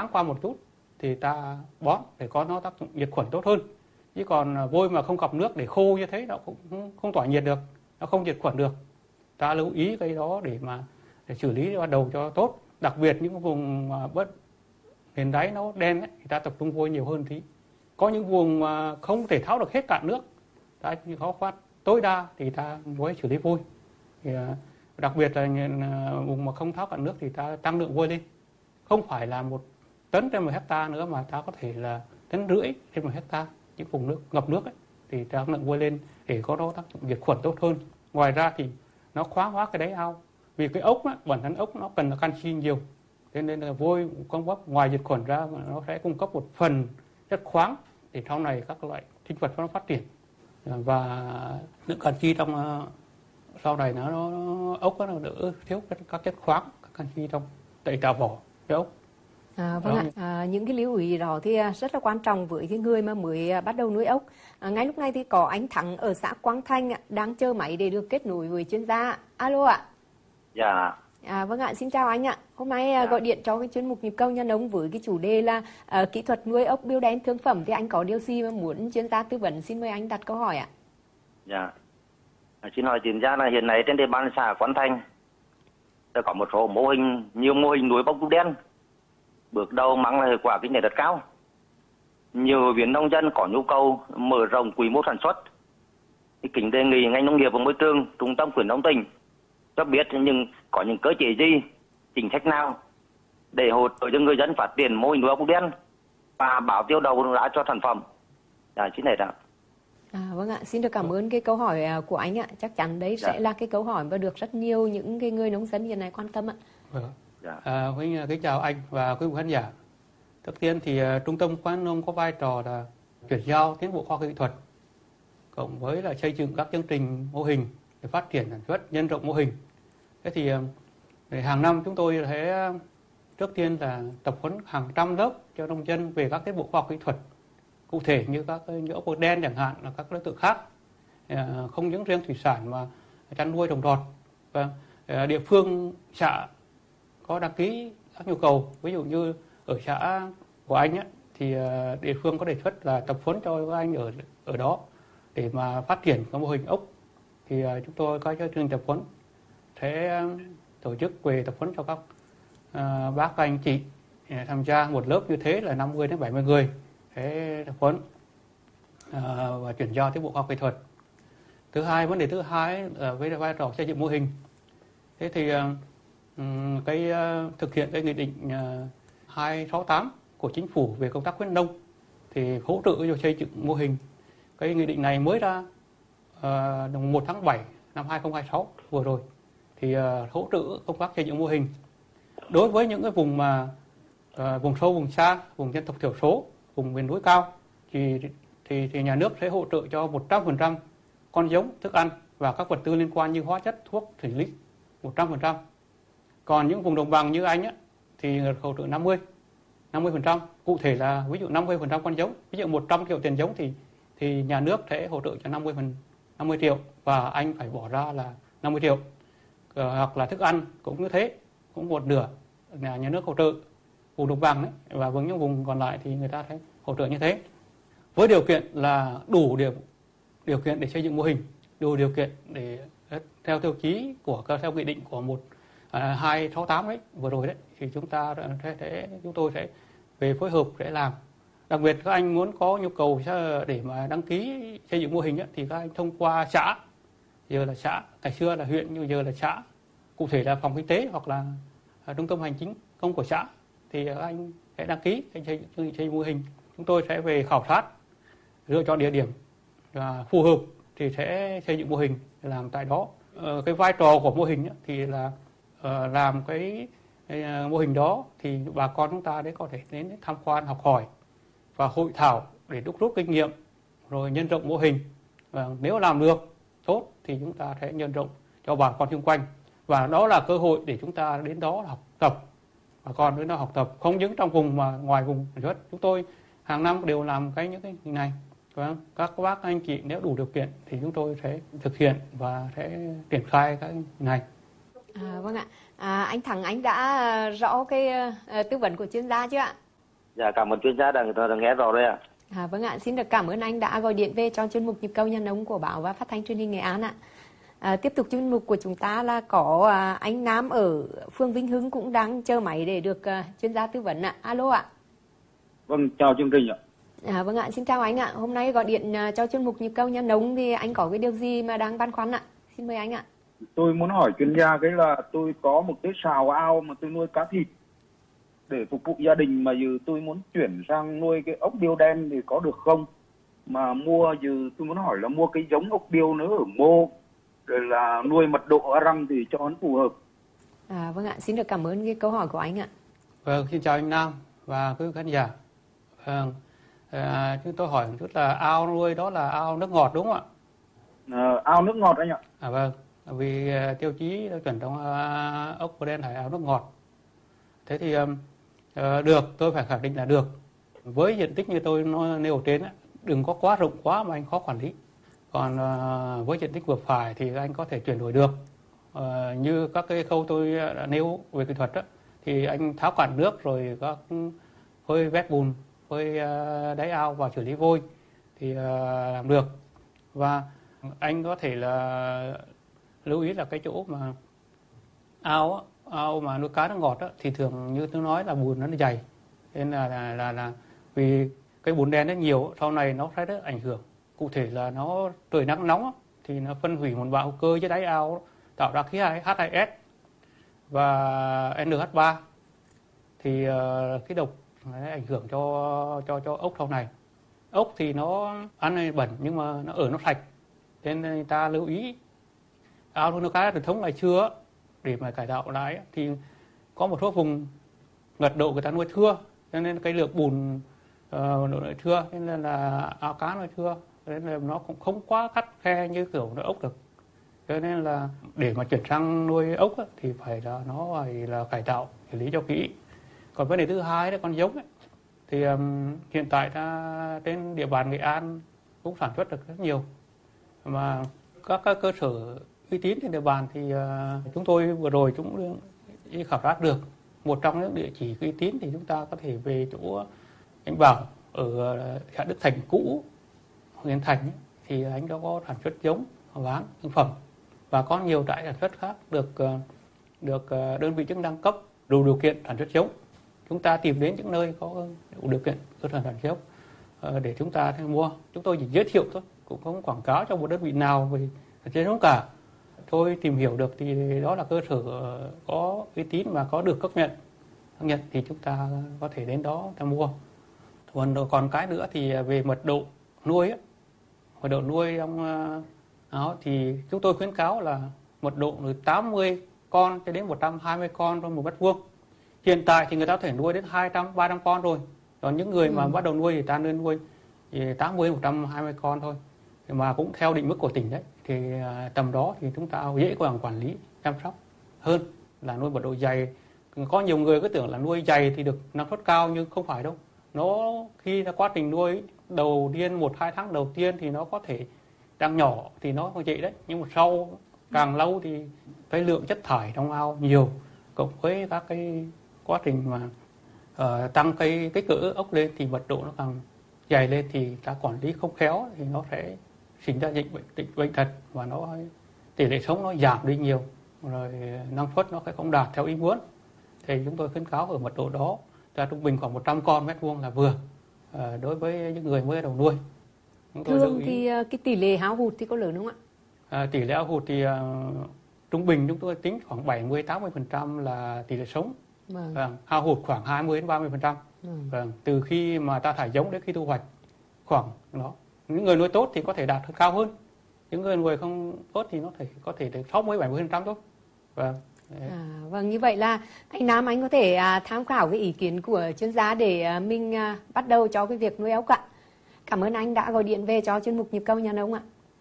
thoáng qua một chút thì ta bón để có nó tác dụng diệt khuẩn tốt hơn. Chứ còn vôi mà không gặp nước để khô như thế nó cũng không tỏa nhiệt được, nó không diệt khuẩn được. Ta lưu ý cái đó để xử lý ban đầu cho tốt. Đặc biệt những vùng nền đáy nó đen ấy, thì ta tập trung vôi nhiều hơn tí. Có những vùng mà không thể tháo được hết cạn nước, ta khó phát tối đa thì ta mới xử lý vôi. Thì, đặc biệt là vùng mà không tháo cạn nước thì ta tăng lượng vôi lên. Không phải là 1 tấn trên 1 hectare nữa mà ta có thể là 1,5 tấn trên 1 hectare. Những vùng nước ngập nước ấy, thì tăng lượng vôi lên để có đó tác dụng diệt khuẩn tốt hơn. Ngoài ra thì nó khoáng hóa cái đáy ao. Vì cái ốc á, bản thân ốc nó cần là canxi nhiều. Thế nên là vôi cung cấp ngoài diệt khuẩn ra nó sẽ cung cấp một phần chất khoáng để sau này các loại sinh vật nó phát triển. Và lượng canxi trong sau này nó ốc nó đỡ thiếu các chất khoáng, các canxi trong tẩy trà vỏ cái ốc. Vâng ạ, những cái lưu ý đó thì rất là quan trọng với cái người mà mới bắt đầu nuôi ốc. Ngay lúc này thì có anh Thắng ở xã Quang Thanh đang chờ máy để được kết nối với chuyên gia. Alo ạ. Dạ. Vâng ạ, xin chào anh ạ. Hôm nay gọi điện cho cái chuyên mục Nhịp Cầu Nhà Nông với cái chủ đề là kỹ thuật nuôi ốc bươu đen thương phẩm, thì anh có điều gì mà muốn chuyên gia tư vấn, xin mời anh đặt câu hỏi ạ. Dạ. Xin hỏi chuyên gia là hiện nay trên địa bàn xã Quán Thanh có một số nhiều mô hình nuôi ốc bươu đen. Bước đầu mang lại hiệu quả kinh tế rất cao. Nhiều hội viên nông dân có nhu cầu mở rộng quy mô sản xuất. Thì kính đề nghị ngành nông nghiệp và môi trường, trung tâm khuyến nông tỉnh cho biết có những cơ chế gì, chính sách nào để hỗ trợ cho người dân phát triển mô hình nuôi ốc bươu đen và bảo tiêu đầu ra cho sản phẩm. Xin này đó. Vâng ạ, xin được cảm ơn cái câu hỏi của anh ạ. Chắc chắn đấy sẽ là cái câu hỏi mà được rất nhiều những cái người nông dân hiện nay quan tâm ạ. Kính chào anh và quý vị khán giả. Trước tiên thì Trung tâm khuyến nông có vai trò là chuyển giao tiến bộ khoa học kỹ thuật cộng với là xây dựng các chương trình mô hình để phát triển sản xuất, nhân rộng mô hình. Thế thì hàng năm chúng tôi sẽ trước tiên là tập huấn hàng trăm lớp cho nông dân về các tiến bộ khoa học kỹ thuật cụ thể như các như ốc bươu đen chẳng hạn, là các đối tượng khác, không những riêng thủy sản mà chăn nuôi trồng trọt. Và địa phương xã có đăng ký các nhu cầu, ví dụ như ở xã của anh ấy, thì địa phương có đề xuất là tập huấn cho các anh ở đó để mà phát triển các mô hình ốc. Thì chúng tôi có chương trình tập huấn sẽ tổ chức về tập huấn cho các bác anh chị tham gia một lớp như thế là 50 đến 70 người sẽ tập huấn và chuyển giao tiến bộ khoa học kỹ thuật. Vấn đề thứ hai với vai trò xây dựng mô hình. Thế thì thực hiện cái nghị định 268 của chính phủ về công tác khuyến nông thì hỗ trợ cho xây dựng mô hình. Cái nghị định này mới ra 1 tháng 7 năm 2026 vừa rồi, thì hỗ trợ công tác xây dựng mô hình đối với những cái vùng mà vùng sâu, vùng xa, vùng dân tộc thiểu số, vùng miền núi cao thì nhà nước sẽ hỗ trợ cho 100% con giống, thức ăn và các vật tư liên quan như hóa chất, thuốc, thủy lý 100%. Còn những vùng đồng bằng như anh á, thì hỗ trợ 50%. Cụ thể là ví dụ 50% con giống, ví dụ 100 triệu tiền giống thì nhà nước sẽ hỗ trợ cho 50 triệu và anh phải bỏ ra là 50 triệu. Hoặc là thức ăn cũng như thế, cũng một nửa là nhà nước hỗ trợ vùng đồng bằng đấy, và với những vùng còn lại thì người ta sẽ hỗ trợ như thế. Với điều kiện là đủ điều kiện để xây dựng mô hình, đủ điều kiện để theo tiêu chí theo nghị định của 268 đấy vừa rồi đấy, thì chúng tôi sẽ về phối hợp để làm. Đặc biệt các anh muốn có nhu cầu để mà đăng ký xây dựng mô hình ấy, thì các anh thông qua xã, giờ là xã, ngày xưa là huyện nhưng giờ là xã, cụ thể là phòng kinh tế hoặc là trung tâm hành chính công của xã, thì các anh sẽ đăng ký xây dựng mô hình. Chúng tôi sẽ về khảo sát, lựa chọn địa điểm và phù hợp thì sẽ xây dựng mô hình làm tại đó. Cái vai trò của mô hình ấy, thì là làm cái mô hình đó thì bà con chúng ta có thể đến tham quan, học hỏi và hội thảo để đúc rút kinh nghiệm rồi nhân rộng mô hình. Và nếu làm được tốt thì chúng ta sẽ nhân rộng cho bà con xung quanh, và đó là cơ hội để chúng ta đến đó học tập, bà con đến đó học tập không những trong vùng mà ngoài vùng sản xuất. Chúng tôi hàng năm đều làm những cái này. Các bác anh chị nếu đủ điều kiện thì chúng tôi sẽ thực hiện và sẽ triển khai cái này. Vâng ạ. Anh Thắng, anh đã rõ cái tư vấn của chuyên gia chưa ạ? Dạ, cảm ơn chuyên gia đã nghe rõ rồi ạ. Vâng ạ, xin được cảm ơn anh đã gọi điện về cho chuyên mục Nhịp cầu nhà nông của Báo và Phát thanh Truyền hình Nghệ An ạ. Tiếp tục chuyên mục của chúng ta là có anh Nam ở phường Vinh Hưng cũng đang chờ máy để được chuyên gia tư vấn ạ. Alo ạ. Vâng, chào chương trình ạ. Vâng ạ, xin chào anh ạ. Hôm nay gọi điện cho chuyên mục Nhịp cầu nhà nông thì anh có cái điều gì mà đang băn khoăn ạ? Xin mời anh ạ. Tôi muốn hỏi chuyên gia cái là tôi có một cái sào ao mà tôi nuôi cá thịt để phục vụ gia đình, mà giờ tôi muốn chuyển sang nuôi cái ốc biêu đen thì có được không? Mà mua giờ tôi muốn hỏi là mua cái giống ốc biêu nữa ở mô, rồi là nuôi mật độ ở răng thì cho nó phù hợp. Vâng ạ, xin được cảm ơn cái câu hỏi của anh ạ. Vâng, xin chào anh Nam và quý khán giả. Vâng, chúng tôi hỏi một chút là ao nuôi đó là ao nước ngọt đúng không ạ? Ao nước ngọt anh ạ. Vâng, vì tiêu chí tiêu chuẩn trong ốc biêu đen phải ao nước ngọt. Thế thì được, tôi phải khẳng định là được. Với diện tích như tôi nêu trên, đừng có quá rộng quá mà anh khó quản lý. Còn với diện tích vừa phải thì anh có thể chuyển đổi được. Như các cái khâu tôi đã nêu về kỹ thuật thì anh tháo cạn nước rồi các phơi vét bùn, phơi đáy ao và xử lý vôi thì làm được. Và anh có thể là lưu ý là cái chỗ mà ao mà nuôi cá nước ngọt thì thường như tôi nói là bùn nó dày, nên là vì cái bùn đen nó nhiều, sau này nó sẽ rất ảnh hưởng. Cụ thể là nó trời nắng nóng thì nó phân hủy một bão hữu cơ dưới đáy ao, tạo ra khí H2S và NH3 thì cái độc nó ảnh hưởng cho ốc sau này. Ốc thì nó ăn bẩn nhưng mà nó sạch, nên người ta lưu ý ao nuôi cá truyền thống ngày xưa để mà cải tạo lại thì có một số vùng mật độ người ta nuôi thưa, cho nên cái lượng bùn nuôi thưa, nên là ao cá nuôi thưa, nên là nó cũng không quá khắt khe như kiểu nuôi ốc được. Cho nên là để mà chuyển sang nuôi ốc thì phải là cải tạo xử lý cho kỹ. Còn vấn đề thứ hai là con giống thì hiện tại trên địa bàn Nghệ An cũng sản xuất được rất nhiều, mà các cơ sở uy tín trên địa bàn thì chúng tôi vừa rồi cũng đi khảo sát được. Một trong những địa chỉ uy tín thì chúng ta có thể về chỗ anh Bảo ở xã Đức Thành cũ, huyện Thành thì anh đó có sản xuất giống bán thực phẩm, và có nhiều trại sản xuất khác được đơn vị chức năng cấp đủ điều kiện sản xuất giống. Chúng ta tìm đến những nơi có đủ điều kiện cơ sở sản xuất để chúng ta mua. Chúng tôi chỉ giới thiệu thôi, cũng không quảng cáo cho một đơn vị nào về sản xuất giống cả. Tôi tìm hiểu được thì đó là cơ sở có uy tín và có được cấp nhận thì chúng ta có thể đến đó ta mua. Còn cái nữa thì về mật độ nuôi trong đó thì chúng tôi khuyến cáo là mật độ từ 80 con cho đến 120 con trong một mét vuông. Hiện tại thì người ta có thể nuôi đến 200-300 con rồi. Còn những người mà bắt đầu nuôi thì ta nên nuôi 80-120 con thôi. Mà cũng theo định mức của tỉnh đấy, thì tầm đó thì chúng ta dễ quản lý, chăm sóc hơn là nuôi mật độ dày. Có nhiều người cứ tưởng là nuôi dày thì được năng suất cao, nhưng không phải đâu. Khi quá trình nuôi đầu tiên 1-2 tháng đầu tiên thì nó có thể đang nhỏ thì nó không vậy đấy, nhưng mà sau càng lâu thì cái lượng chất thải trong ao nhiều, cộng với các cái quá trình mà tăng cái kích cỡ ốc lên thì mật độ nó càng dày lên, thì ta quản lý không khéo thì nó sẽ sinh ra bệnh tật, và tỷ lệ sống nó giảm đi nhiều, rồi năng suất nó sẽ không đạt theo ý muốn. Thì chúng tôi khuyến cáo ở mật độ đó ta trung bình khoảng 100 con mét vuông là vừa đối với những người mới đầu nuôi. Thường thì cái tỷ lệ hao hụt thì có lớn không ạ? Tỷ lệ hao hụt thì trung bình chúng tôi tính khoảng 70-80% là tỷ lệ sống. Vâng. Hao hụt khoảng 20-30%. Vâng. Từ khi mà ta thải giống đến khi thu hoạch khoảng đó. Những người nuôi tốt thì có thể đạt cao hơn. Những người nuôi không tốt thì nó có thể đến 60-70% thôi. Vâng. Vâng, như vậy là anh Nam anh có thể tham khảo cái ý kiến của chuyên gia để mình bắt đầu cho cái việc nuôi ốc ạ. Cảm ơn anh đã gọi điện về cho chuyên mục Nhịp cầu nhà nông ạ.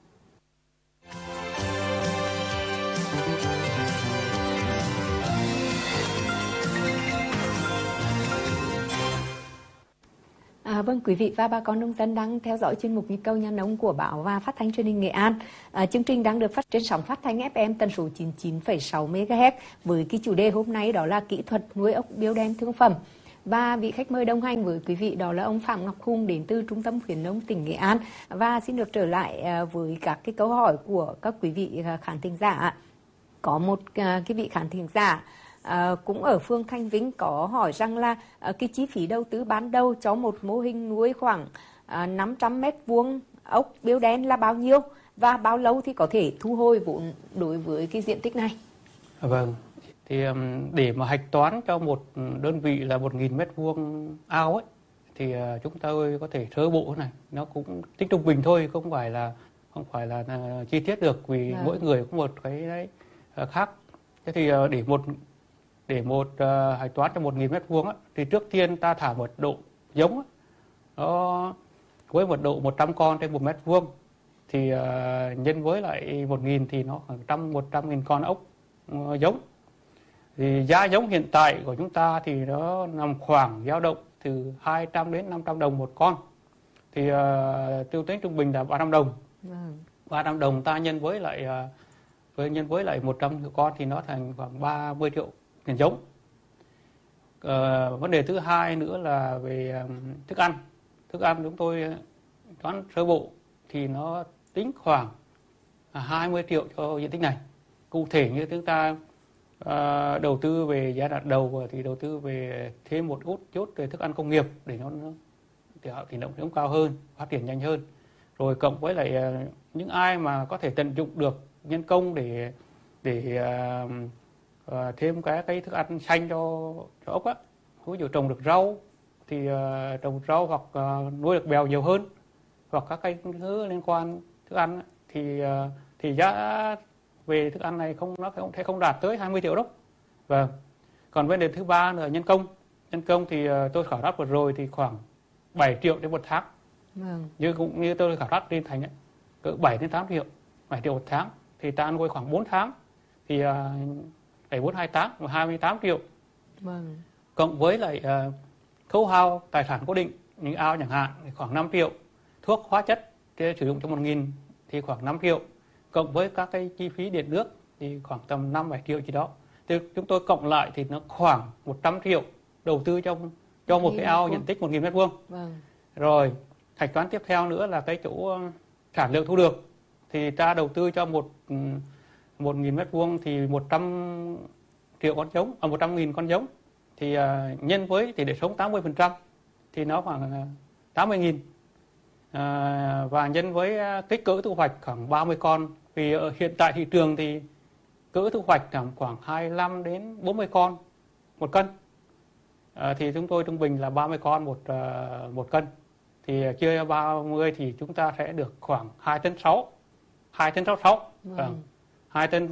Vâng, quý vị và bà con nông dân đang theo dõi chuyên mục Nhịp cầu nhà nông của Báo và Phát thanh Truyền hình Nghệ An. Chương trình đang được phát trên sóng phát thanh FM tần số 99,6 MHz với cái chủ đề hôm nay đó là kỹ thuật nuôi ốc biêu đen thương phẩm. Và vị khách mời đồng hành với quý vị đó là ông Phạm Ngọc Hùng đến từ Trung tâm khuyến nông tỉnh Nghệ An. Và xin được trở lại với các cái câu hỏi của các quý vị khán thính giả. Có một cái vị khán thính giả cũng ở phường Thanh Vĩnh có hỏi rằng là cái chi phí đầu tư ban đầu cho một mô hình nuôi khoảng 500 mét vuông ốc biếu đen là bao nhiêu và bao lâu thì có thể thu hồi vốn đối với cái diện tích này? Vâng, thì để mà hạch toán cho một đơn vị là 1.000 mét vuông ao ấy thì chúng tôi có thể sơ bộ này, nó cũng tính trung bình thôi, không phải là chi tiết được vì mỗi người có một cái đấy khác. Thế thì để một hạch toán cho 1.000 mét vuông thì trước tiên ta thả mật độ giống nó với mật độ 100 con trên 1 mét vuông thì nhân với lại 1.000 thì nó khoảng 100.000 con ốc giống. Thì giá giống hiện tại của chúng ta thì nó nằm khoảng dao động từ 200 đến 500 đồng một con. Thì tiêu tính trung bình là 300 đồng. 300 đồng ta nhân với lại 100 con thì nó thành khoảng 30 triệu tiền giống. Vấn đề thứ hai nữa là về thức ăn. Thức ăn chúng tôi toán sơ bộ thì nó tính khoảng 20 triệu cho diện tích này. Cụ thể như chúng ta đầu tư về giai đoạn đầu thì đầu tư về thêm một chút về thức ăn công nghiệp để nó tỷ lệ giống cao hơn, phát triển nhanh hơn. Rồi cộng với lại những ai mà có thể tận dụng được nhân công để thêm cái thức ăn xanh cho ốc á, ví dụ trồng được rau thì trồng rau hoặc nuôi được bèo nhiều hơn, hoặc các cái thứ liên quan thức ăn thì giá về thức ăn này nó sẽ không đạt tới 20 triệu đâu. Vâng. Còn vấn đề thứ ba là nhân công. Nhân công thì tôi khảo sát vừa rồi thì khoảng 7 triệu đến một tháng. Cũng như tôi khảo sát trên thành ấy, cỡ 7 đến 8 triệu. 7 triệu một tháng thì ta nuôi khoảng 4 tháng thì 428 và 28 triệu. Cộng với lại khấu hao tài sản cố định như ao chẳng hạn thì khoảng 5 triệu. Thuốc hóa chất sử dụng cho 1.000 thì khoảng 5 triệu. Cộng với các cái chi phí điện nước thì khoảng tầm 5-7 triệu gì đó. Thì chúng tôi cộng lại thì nó khoảng 100 triệu đầu tư cho một cái ao diện tích 1.000 mét vuông. Rồi, hạch toán tiếp theo nữa là cái chỗ sản lượng thu được. Thì ta đầu tư cho 1.000 mét vuông thì 100 triệu con giống, 100.000 con giống. Thì nhân với tỷ lệ sống 80% thì nó khoảng 80.000. Và nhân với kích cỡ thu hoạch khoảng 30 con. Vì hiện tại thị trường thì cỡ thu hoạch khoảng 25 đến 40 con một cân. Thì chúng tôi trung bình là 30 con một cân. Thì chia 30 thì chúng ta sẽ được khoảng 2 tấn 6. 2 tấn 66. 2 tấn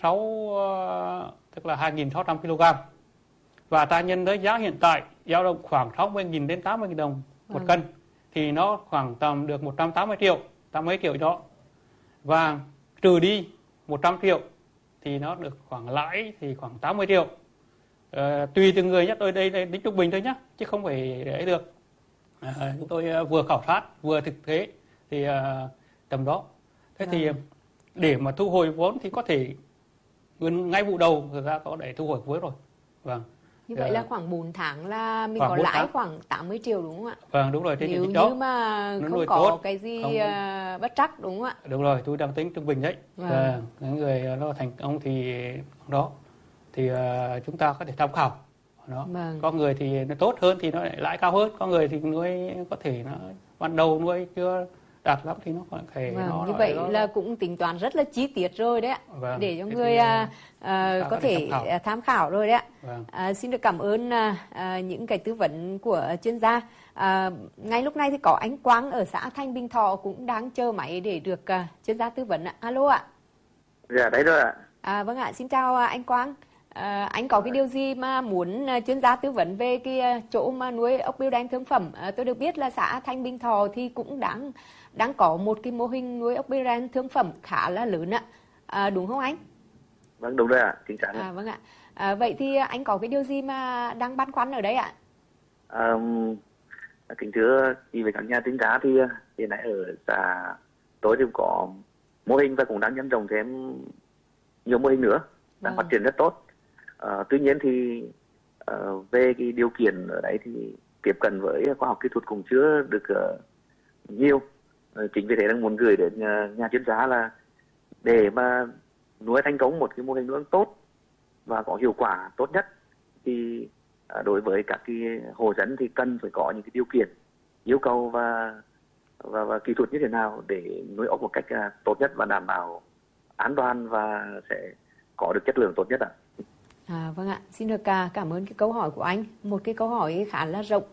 6 tức là 2.600 kg. Và ta nhân với giá hiện tại dao động khoảng 60.000 đến 80.000 đồng một cân thì nó khoảng tầm được 180 triệu, 80 triệu đó. Và trừ đi 100 triệu thì nó được khoảng lãi thì khoảng 80 triệu. Tùy từng người nhé, tôi đây tính trung bình thôi nhé, chứ không phải để được. Chúng tôi vừa khảo sát vừa thực tế thì tầm đó. Thế thì để mà thu hồi vốn thì có thể ngay vụ đầu người ta có để thu hồi vốn rồi. Vâng. Như vậy là khoảng 4 tháng là mình có lãi khoảng 80 triệu đúng không ạ? Vâng, đúng rồi. Nếu như mà không có tốt, cái gì bất trắc đúng không ạ? Đúng rồi, tôi đang tính trung bình đấy. Những người nó thành công thì đó thì chúng ta có thể tham khảo. Đó. Có người thì nó tốt hơn thì nó lại lãi cao hơn, có người thì nuôi có thể nó ban đầu nuôi chưa đạt lắm thì nó có thể như vậy là cũng tính toán rất là chi tiết rồi đấy ạ. Để cho người có thể tham khảo rồi đấy ạ. Xin được cảm ơn những cái tư vấn của chuyên gia. Ngay lúc này thì có anh Quang ở xã Thanh Bình Thọ cũng đang chờ máy để được chuyên gia tư vấn ạ. Alo ạ. Dạ đấy rồi ạ. Vâng ạ, xin chào anh Quang. Anh có cái điều gì mà muốn chuyên gia tư vấn về cái chỗ mà nuôi ốc bươu đen thương phẩm? Tôi được biết là xã Thanh Bình Thọ thì cũng đang có một cái mô hình nuôi ốc bươu đen thương phẩm khá là lớn ạ. Đúng không anh? Vâng, đúng rồi ạ, chính xác. Vâng ạ. Vậy thì anh có cái điều gì mà đang băn khoăn ở đấy ạ? Kính thưa chị với các nhà tính giá thì hiện nay ở xã tôi thì có mô hình và cũng đang nhân rộng thêm nhiều mô hình nữa, đang phát triển rất tốt. Tuy nhiên thì về cái điều kiện ở đấy thì tiếp cận với khoa học kỹ thuật cũng chưa được nhiều. Chính vì thế đang muốn gửi đến nhà chuyên gia là để mà nuôi thành công một cái mô hình nuôi tốt và có hiệu quả tốt nhất thì đối với các cái hộ dân thì cần phải có những cái điều kiện yêu cầu và kỹ thuật như thế nào để nuôi ốc một cách tốt nhất và đảm bảo an toàn và sẽ có được chất lượng tốt nhất ạ. Vâng ạ, xin được cảm ơn cái câu hỏi của anh. Một cái câu hỏi khá là rộng.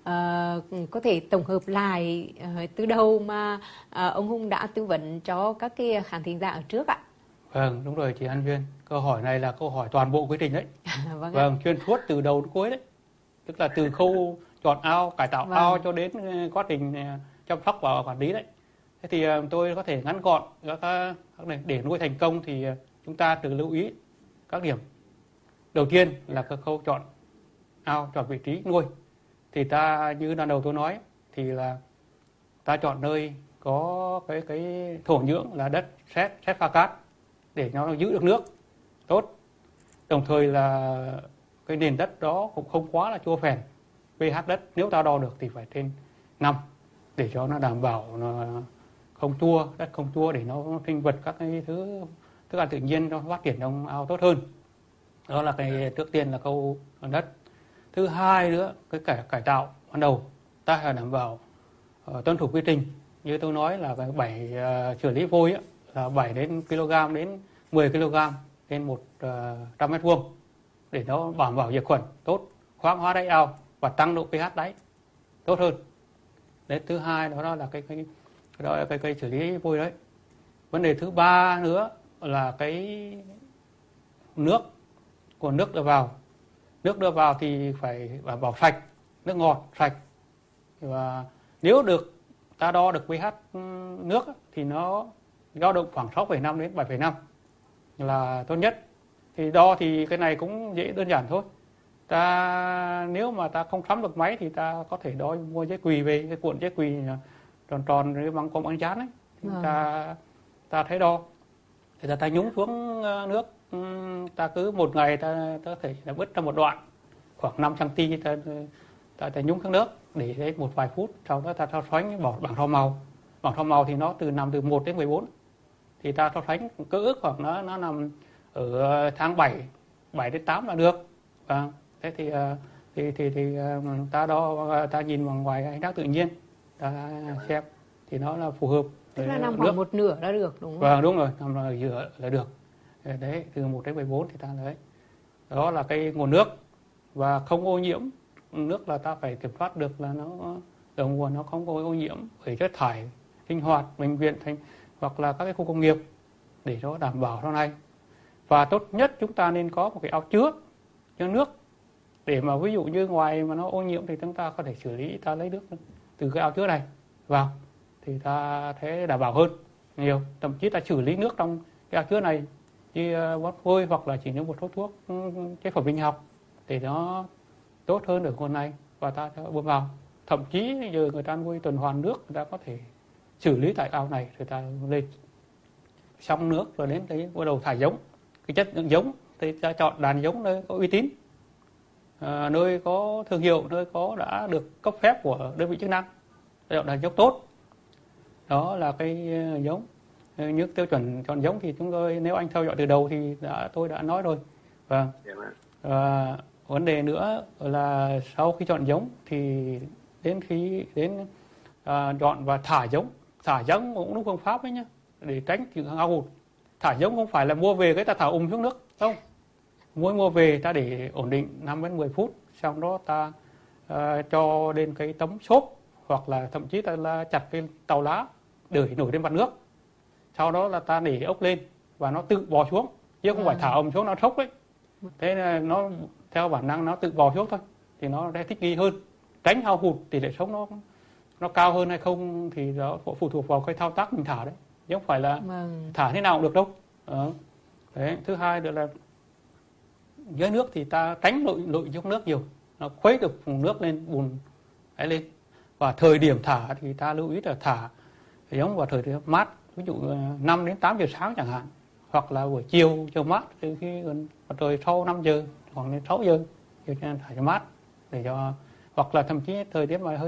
Có thể tổng hợp lại từ đầu mà ông Hùng đã tư vấn cho các cái khán thính giả ở trước ạ. Vâng, đúng rồi chị An Viên. Câu hỏi này là câu hỏi toàn bộ quy trình đấy. Vâng, xuyên suốt từ đầu đến cuối đấy. Tức là từ khâu chọn ao, cải tạo ao cho đến quá trình chăm sóc và quản lý đấy. Thế thì tôi có thể ngắn gọn các để nuôi thành công thì chúng ta cần lưu ý các điểm. Đầu tiên là cái khâu chọn ao, chọn vị trí nuôi. Thì ta như lần đầu tôi nói thì là ta chọn nơi có cái thổ nhưỡng là đất sét pha cát để nó giữ được nước tốt. Đồng thời là cái nền đất đó cũng không quá là chua phèn. pH đất nếu ta đo được thì phải trên 5 để cho nó đảm bảo nó không chua, đất không chua để nó sinh vật các cái thứ thức ăn tự nhiên nó phát triển trong ao tốt hơn. Đó là cái trước tiên là khâu đất. Thứ hai nữa cái cải tạo ban đầu ta phải đảm bảo tuân thủ quy trình như tôi nói là cái 7 xử lý vôi ấy, là 7 đến kg đến 10 kg trên 100 mét vuông để nó đảm bảo diệt khuẩn tốt, khoáng hóa đáy ao và tăng độ pH đáy tốt hơn. Đấy, thứ hai đó là cái xử lý vôi đấy. Vấn đề thứ ba nữa là cái nước, nguồn nước đưa vào. Nước đưa vào thì phải bảo bảo sạch, nước ngọt sạch. Và nếu được ta đo được pH nước thì nó dao động khoảng 6,5 đến 7,5 là tốt nhất. Thì đo thì cái này cũng dễ đơn giản thôi. Nếu mà ta không sắm được máy thì ta có thể đo mua giấy quỳ về, cái cuộn giấy quỳ tròn tròn với có băng dán ấy. Ta thấy đo. Thì ta nhúng xuống nước, ta cứ một ngày ta có thể là bứt ra một đoạn khoảng 5 cm ta nhúng xuống nước để đấy một vài phút, sau đó ta so sánh bỏ bảng so màu. Bảng so màu thì nó nằm từ 1 đến 14. Thì ta so sánh cỡ khoảng nó nằm ở tháng 7 đến 8 là được. Vâng. Thế thì ta đo, ta nhìn bằng ngoài ánh sáng tự nhiên, ta xem thì nó là phù hợp. Tức là nằm khoảng một nửa là được đúng không? Vâng, đúng rồi, nằm là giữa là được. Đấy, từ 1 đến 14 thì ta lấy. Đó là cái nguồn nước và không ô nhiễm. Nước là ta phải kiểm soát được là nó đầu nguồn nó không có ô nhiễm bởi chất thải sinh hoạt, bệnh viện hoặc là các cái khu công nghiệp để cho đảm bảo sau này. Và tốt nhất chúng ta nên có một cái ao chứa nước để mà ví dụ như ngoài mà nó ô nhiễm thì chúng ta có thể xử lý, ta lấy nước từ cái ao chứa này vào thì ta thấy đảm bảo hơn nhiều. Thậm chí ta xử lý nước trong cái ao chứa này như bón vôi hoặc là chỉ những một số thuốc chế phẩm sinh học để nó tốt hơn ở nguồn này và ta bơm vào. Thậm chí giờ người ta nuôi tuần hoàn nước, người ta có thể xử lý tại ao này rồi ta lên xong nước rồi đến đấy bắt đầu thải giống. Cái chất lượng giống thì ta chọn đàn giống nơi có uy tín, nơi có thương hiệu, nơi đã được cấp phép của đơn vị chức năng, chọn đàn giống tốt. Đó là cái giống. Những tiêu chuẩn chọn giống thì chúng tôi, nếu anh theo dõi từ đầu thì tôi đã nói rồi. Vâng. Vấn đề nữa là sau khi chọn giống thì đến chọn và thả giống cũng đúng phương pháp ấy nhá, để tránh trường hợp ao hụt. Thả giống không phải là mua về cái ta thả xuống nước không. Mua về ta để ổn định 5 đến 10 phút, sau đó ta cho lên cái tấm xốp hoặc là thậm chí ta chặt cái tàu lá để nổi lên mặt nước. Sau đó là ta để ốc lên và nó tự bò xuống, chứ không phải thả ầm xuống nó sốc đấy. Thế là nó theo bản năng nó tự bò xuống thôi thì nó sẽ thích nghi hơn, tránh ao hụt. Tỷ lệ sống nó cao hơn hay không thì nó phụ thuộc vào cái thao tác mình thả đấy, chứ không phải là thả thế nào cũng được đâu. Đấy. Thứ hai nữa là dưới nước thì ta tránh lội xuống nước nhiều, nó khuấy được vùng nước lên, bùn ấy lên. Và thời điểm thả thì ta lưu ý là thả giống vào thời điểm mát, ví dụ 5 đến 8 giờ sáng chẳng hạn, hoặc là buổi chiều mát từ khi mặt trời sau 5 giờ khoảng đến 6 giờ thả cho mát để cho, hoặc là thậm chí thời tiết mà hơi